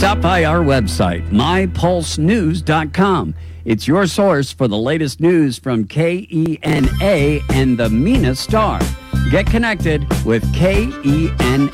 Stop by our website, mypulsenews.com. It's your source for the latest news from KENA and the Mena Star. Get connected with KENA.